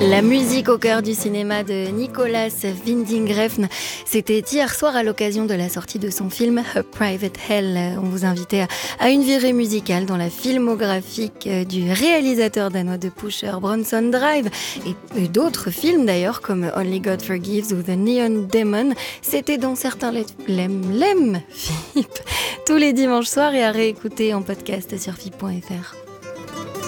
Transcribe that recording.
La musique au cœur du cinéma de Nicolas Winding Refn. C'était hier soir à l'occasion de la sortie de son film A Private Hell. On vous invitait à une virée musicale dans la filmographie du réalisateur danois de Pusher, Bronson Drive, et d'autres films d'ailleurs comme Only God Forgives ou The Neon Demon. C'était dans certains Lem Philippe tous les dimanches soirs et à réécouter en podcast sur FIP.fr.